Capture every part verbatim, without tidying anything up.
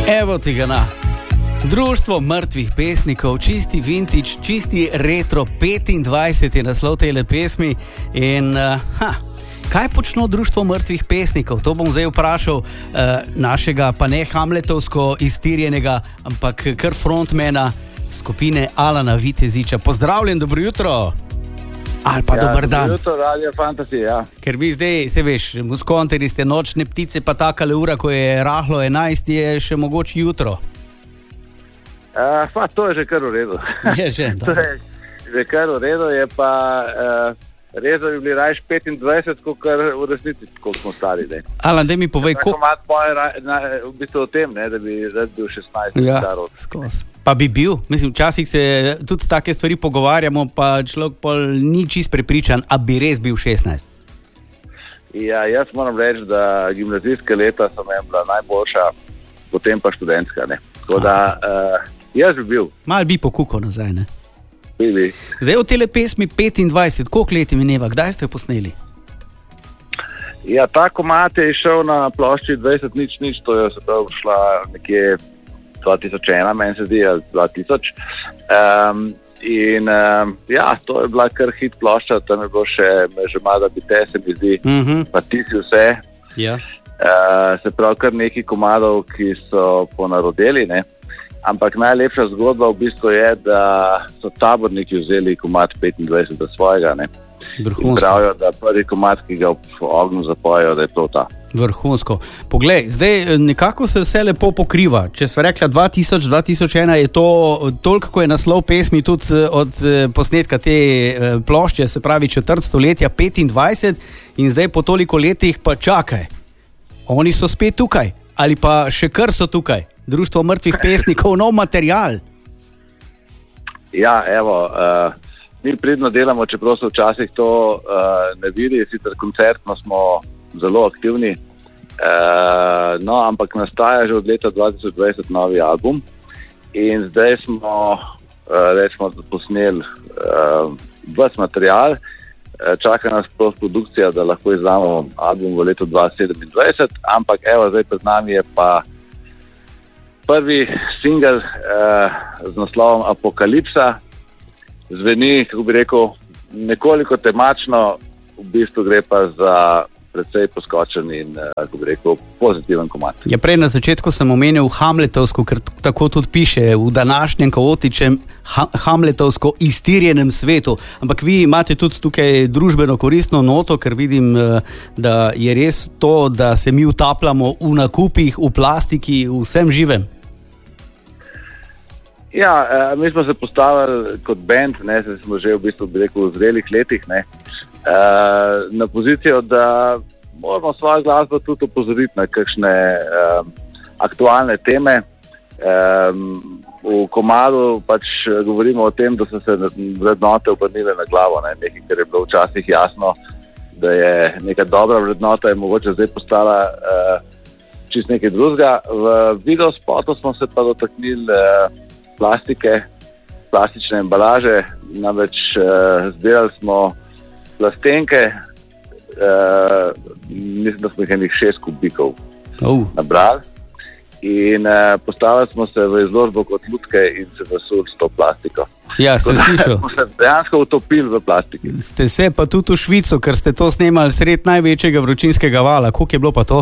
Evo ti ga na. Društvo mrtvih pesnikov, čisti vintage, čisti retro, petindvajset je naslov tele pesmi. In uh, ha, kaj počno Društvo mrtvih pesnikov? To bom zdaj vprašal uh, našega, pa ne hamletovsko iztirjenega, ampak kar frontmana skupine Alana Viteziča. Pozdravljen, dobro jutro. Ali pa ja, dober dan. Dobro jutro, Radio Fantasy, ja. Ker vi zdaj, se veš, muskonteri ste nočne ptice, pa takale ura, ko je rahlo enajst, je še mogoče jutro. Uh, pa to je že kar v redu. Je že, to je že kar v redu, je pa uh, res, da bi bili rajš petindvajset, kot v resnici, koliko smo stari. Ne. Alan, daj mi povej, koliko... Tako mat moje, na, v bistvu o tem, ne, da bi rad bil šestnajst. Ja, skos. Pa bi bil, mislim, včasih se tudi take stvari pogovarjamo, pa človek pol ni čist prepričan, a bi res bil šestnajst. Ja, jaz moram reči, da gimnazijske leta so meni bila najboljša, potem pa študentska, ne. Tako da, uh, jaz bi bil. Mal bi pokukal nazaj, ne. Bi, bi. Zdaj v tele pesmi petindvajset, koliko let mineva, kdaj ste jo posneli? Ja, ta komad je išel na plošči dvajset nič nič, to je se pravi šla nekje dva tisoč ena, meni se zdi, ali dva tisoč. Um, in um, ja, to je bila kar hit plošča, tam je bilo še že malo bi te, se mi zdi, mm-hmm. pa ti si vse. Ja. Uh, se pravi kar nekaj komadov, ki so ponarodeli, ne. Ampak najlepša zgodba v bistvu je, da so taborniki vzeli komad petindvajset za svojega, ne. In pravijo, da prvi komad, ki ga v ognju zapojejo, da je to ta. Vrhunsko. Poglej, zdaj nekako se vse lepo pokriva. Če sva rekla dva tisoč, dva tisoč ena je to toliko, ko je naslov pesmi tudi od posnetka te plošče, se pravi četrt stoletja, petindvajset, in zdaj po toliko letih pa čakaj. Oni so spet tukaj, ali pa še kar so tukaj. Društvo mrtvih pesnikov, nov material. Ja, evo, uh, mi pridno delamo, čeprav se včasih to uh, ne vidi, sicer koncertno smo zelo aktivni, uh, no, ampak nastaja že od leta dva tisoč dvajset novi album in zdaj smo, uh, recimo, posneli uh, ves material, uh, čaka nas postprodukcija, da lahko izdamo album v letu dva tisoč sedemindvajset, ampak evo, zdaj pred nami je pa prvi singel uh, z naslovom Apokalipsa. Zveni, kako bi rekel, nekoliko temačno, v bistvu gre pa za precej poskočen in, kako bi rekel, pozitiven komad. Ja, prej na začetku sem omenil hamletovsko, ker tako tudi piše v današnjem kaotičnem ha- hamletovsko iztirjenem svetu. Ampak vi imate tudi tukaj družbeno koristno noto, ker vidim, da je res to, da se mi utapljamo v nakupih, v plastiki, v vsem živem. Ja, mi smo se postavili kot band, ne, se smo že v bistvu, bi rekel, v zrelih letih, ne, na pozicijo, da moramo svojo glasbo tudi opozoriti na kakšne um, aktualne teme. Um, v komadu pač govorimo o tem, da so se vrednote obrnile na glavo, ne, nekaj, kar je bilo včasih jasno, da je neka dobra vrednota in mogoče zdaj postala uh, čist nekaj drugega. V videospotu smo se pa dotaknili uh, plastike, plastične embalaže, namreč uh, zbirali smo plastenke, uh, mislim, da smo jih enih šest kubikov oh. nabrali in uh, postavili smo se v izložbo kot lutke in se zasuli s to plastiko. Ja, sem slišal. Smo se dejansko utopili v plastiki. Ste se pa tudi v Švico, ker ste to snemali sred največjega vročinskega vala. Koliko je bilo pa to?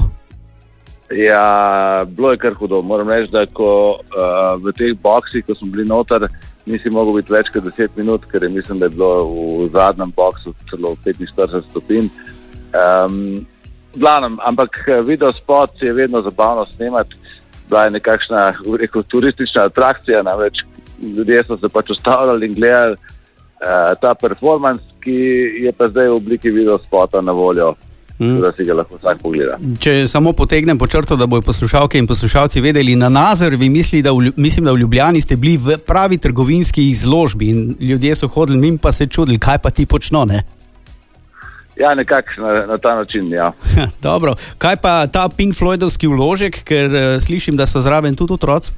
Ja, bilo je kar hudo. Moram reči, da ko uh, v teh boksih, ko smo bili noter, nisi mogel biti več kot deset minut, ker je, mislim, da je bilo v zadnjem boksu celo petinštirideset stopinj. Um, glavnem, ampak videospot je vedno zabavno snemati. Bila je nekakšna, rekel, turistična atrakcija, namreč ljudje so se pač ustavljali in gledali uh, ta performance, ki je pa zdaj v obliki videospota na voljo. Da si ga lahko vsak pogleda. Če samo potegnem po črto, da bojo poslušalke in poslušalci vedeli, na Nazar, vi misli, da v, mislim, da v Ljubljani ste bili v pravi trgovinski izložbi in ljudje so hodili mimo pa se čudili, kaj pa ti počno, ne? Ja, nekako na, na ta način, ja. Dobro, kaj pa ta Pink Floydovski vložek, ker uh, slišim, da so zraven tudi otroci?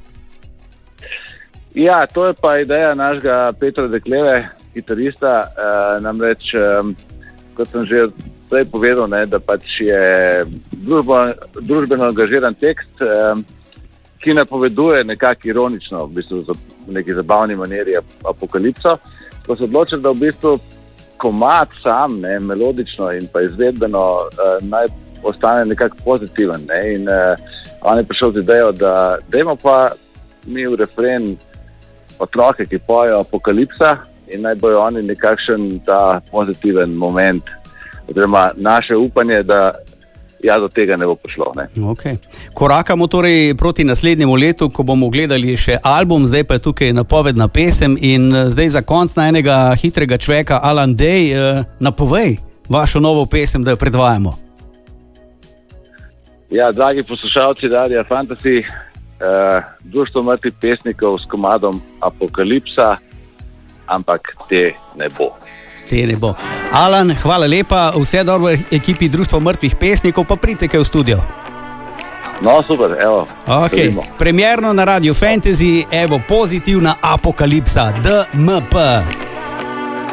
Ja, to je pa ideja našega Petra Dekleve, kitarista, uh, namreč, um, kot sem že prej povedal, ne, da pač je družbo, družbeno angažiran tekst, um, ki napoveduje nekako ironično, v bistvu v neki zabavni maniri apokalipso, smo se odločili, da v bistvu komad sam, ne, melodično in pa izvedbeno uh, naj ostane nekako pozitiven. Ne, in uh, on je prišel z idejo, da dajmo pa mi v refren otroke, ki pojejo apokalipsa in naj bojo oni nekakšen ta pozitiven moment, oziroma naše upanje, da ja, do tega ne bo prišlo. Ne. Okay. Korakamo torej proti naslednjemu letu, ko bomo gledali še album, zdaj pa je tukaj napovedna pesem in zdaj za konc na enega hitrega človeka, Alan Day, eh, napovej vašo novo pesem, da jo predvajamo. Ja, dragi poslušalci Radia Fantasy, eh, Društvo mrtvih pesnikov s komadom Apokalipsa, ampak te ne bo. Te ne bo. Alan, hvala lepa, vse dobro ekipi Društva mrtvih pesnikov, pa pridite kaj v studio. No, super, evo. Okay. Premierno na Radio Fantasy, evo, pozitivna apokalipsa, D M P.